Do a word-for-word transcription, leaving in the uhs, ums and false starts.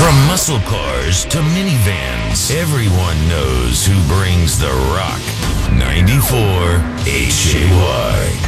From muscle cars to minivans, everyone knows who brings the rock. ninety-four H J Y.